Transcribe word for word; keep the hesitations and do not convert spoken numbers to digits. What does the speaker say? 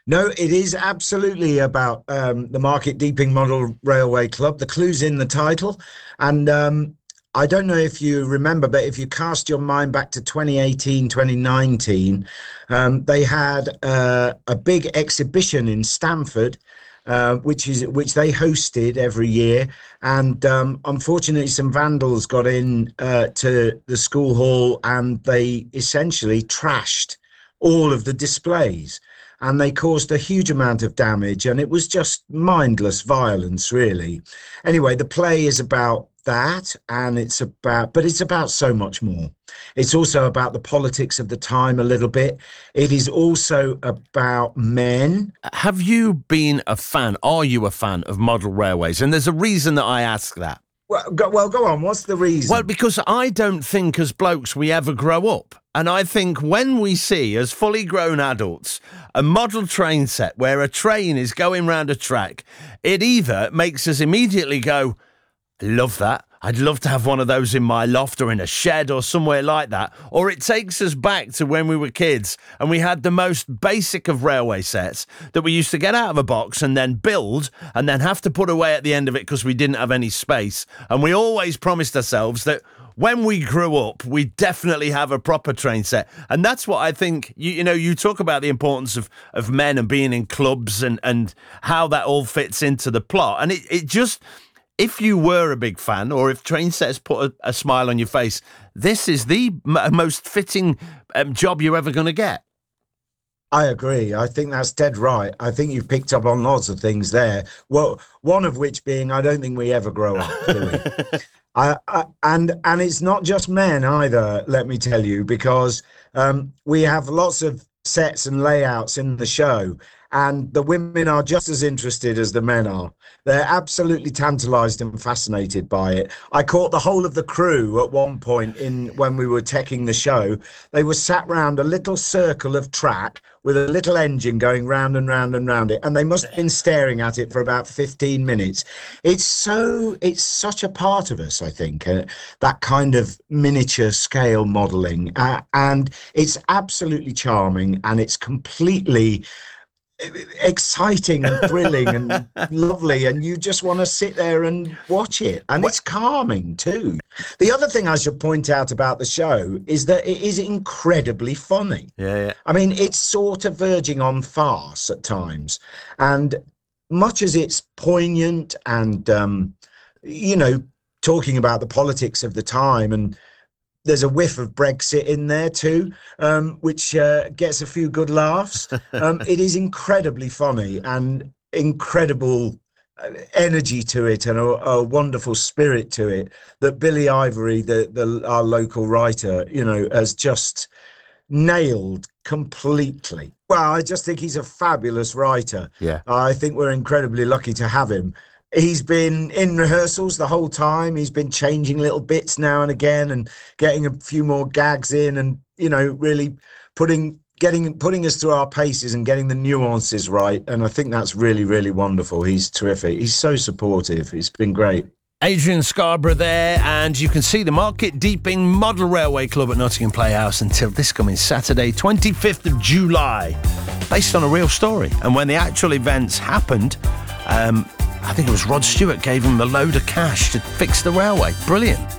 No, it is absolutely about um, the Market Deeping Model Railway Club. The clue's in the title. And um, I don't know if you remember, but if you cast your mind back to twenty eighteen, twenty nineteen, um, they had uh, a big exhibition in Stamford, uh, which is which they hosted every year. And um, unfortunately, some vandals got in uh, to the school hall and they essentially trashed all of the displays. And they caused a huge amount of damage, and it was just mindless violence, really. Anyway, the play is about that, and it's about, but it's about so much more. It's also about the politics of the time a little bit. It is also about men. Have you been a fan? Are you a fan of model railways? And there's a reason that I ask that. Well, go, well, go on. What's the reason? Well, because I don't think as blokes we ever grow up. And I think when we see, as fully grown adults, a model train set where a train is going round a track, it either makes us immediately go, I love that. I'd love to have one of those in my loft or in a shed or somewhere like that. Or it takes us back to when we were kids and we had the most basic of railway sets that we used to get out of a box and then build and then have to put away at the end of it because we didn't have any space. And we always promised ourselves that when we grew up, we definitely have a proper train set. And that's what I think, you, you know, you talk about the importance of, of men and being in clubs and, and how that all fits into the plot. And it, it just... If you were a big fan, or if train sets put a, a smile on your face, this is the m- most fitting um, job you're ever going to get. I agree. I think that's dead right. I think you've picked up on lots of things there. Well, one of which being, I don't think we ever grow up, do we? I, I, and and it's not just men either, let me tell you, because um, we have lots of sets and layouts in the show. And the women are just as interested as the men are. They're absolutely tantalized and fascinated by it. I caught the whole of the crew at one point in when we were teching the show. They were sat round a little circle of track with a little engine going round and round and round it. And they must have been staring at it for about fifteen minutes. It's so, it's such a part of us, I think, uh, that kind of miniature scale modeling. Uh, and it's absolutely charming and it's completely exciting and thrilling and lovely, and you just want to sit there and watch it, and it's calming too. The other thing I should point out about the show is that it is incredibly funny. Yeah, yeah. I mean, it's sort of verging on farce at times, and much as it's poignant and um you know, talking about the politics of the time, and there's a whiff of Brexit in there too, um, which uh, gets a few good laughs. Um, it is incredibly funny and incredible energy to it, and a, a wonderful spirit to it that Billy Ivory, the, the our local writer, you know, has just nailed completely. Well, I just think he's a fabulous writer. Yeah, I think we're incredibly lucky to have him. He's been in rehearsals the whole time. He's been changing little bits now and again and getting a few more gags in, and, you know, really putting getting putting us through our paces and getting the nuances right. And I think that's really, really wonderful. He's terrific. He's so supportive. It's been great. Adrian Scarborough there, and you can see the Market Deeping Model Railway Club at Nottingham Playhouse until this coming Saturday, twenty-fifth of July, based on a real story. And when the actual events happened, um, I think it was Rod Stewart gave him a load of cash to fix the railway. Brilliant.